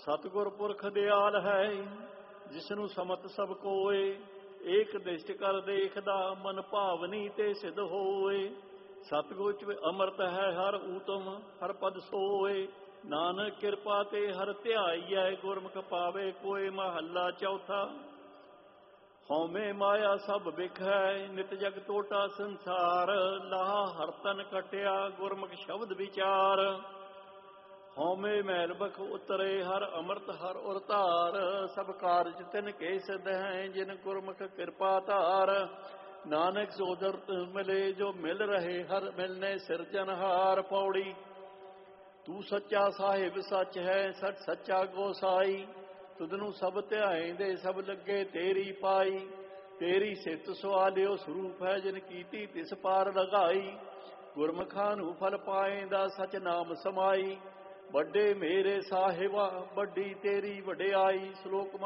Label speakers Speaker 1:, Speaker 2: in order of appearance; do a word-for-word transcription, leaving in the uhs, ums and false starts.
Speaker 1: ਸਤਿਗੁਰ ਪੁਰਖ ਦਿਆਲ ਹੈ, ਜਿਸਨੂੰ ਸਮਤ ਸਭ ਕੋਏ। ਏਕ ਦਿਸ਼ਟ ਕਰ ਦੇਖਦਾ, ਮਨ ਭਾਵਨੀ ਤੇ ਸਿਧ ਹੋਏ। ਸਤਿਗੁਰ ਚ ਅੰਮ੍ਰਿਤ ਹੈ ਹਰ ਊਤਮ, ਹਰ ਪਦ ਸੋਏ। ਨਾਨਕ ਕਿਰਪਾ ਤੇ ਹਰ ਧਿਆਈਐ, ਗੁਰਮੁਖ ਪਾਵੇ ਕੋਏ। ਮਹੱਲਾ ਚੌਥਾ। ਹਉਮੈ ਮਾਇਆ ਸਭ ਬਿਖੈ, ਨਿਤ ਜਗ ਟੋਟਾ ਸੰਸਾਰ। ਲਾਹਾ ਹਰ ਤਨ ਕਟਿਆ, ਗੁਰਮੁਖ ਸ਼ਬਦ ਵਿਚਾਰ। ਹਉਮੈ ਮੈਲ ਬਖ ਉਤਰੇ, ਹਰ ਅੰਮ੍ਰਿਤ ਹਰ ਉਰ ਧਾਰ। ਸਭ ਕਾਰਜ ਤਿਨ ਕੇ ਸਿਧ ਹੈ, ਜਿਨ ਗੁਰਮੁਖ ਕਿਰਪਾ ਧਾਰ। ਨਾਨਕ ਸੋ ਦਰਤ ਮਿਲੇ, ਜੋ ਮਿਲ ਰਹੇ ਹਰ ਮਿਲਨੇ ਸਿਰਜਨਹਾਰ। ਪੌੜੀ। ਤੂੰ ਸੱਚਾ ਸਾਹਿਬ ਸੱਚ ਹੈ, ਸੱਚ ਸੱਚਾ ਗੋਸਾਈ। ਤੁਧਨੂੰ ਸਭ ਧਿਆਏਂਦੇ, ਸਭ ਲੱਗੇ ਤੇਰੀ ਪਾਈ। ਤੇਰੀ ਸਿਫਤ ਸੁਆਲਿਓ ਸਰੂਪ ਹੈ, ਜਿਨ ਕੀਤੀ ਤਿਸ ਪਾਰ ਲਗਾਈ। ਗੁਰਮੁਖਾਂ ਨੂੰ ਫਲ ਪਾਏਂਦਾ, ਸਚ ਨਾਮ ਸਮਾਈ। ਵੱਡੇ ਮੇਰੇ ਸਾਹਿਬਾ, ਵੱਡੀ ਤੇਰੀ ਵਡਿਆਈ। ਸ਼ਲੋਕ